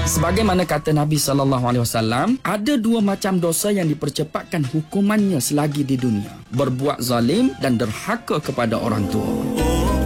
Sebagaimana kata Nabi SAW, ada dua macam dosa yang dipercepatkan hukumannya selagi di dunia: berbuat zalim dan derhaka kepada orang tua.